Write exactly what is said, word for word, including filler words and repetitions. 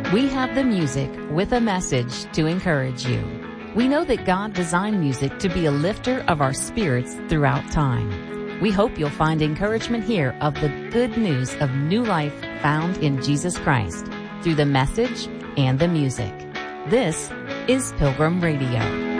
We have the music with a message to encourage you. We know that God designed music to be a lifter of our spirits throughout time. We hope you'll find encouragement here of the good news of new life found in Jesus Christ through the message and the music. This is Pilgrim Radio.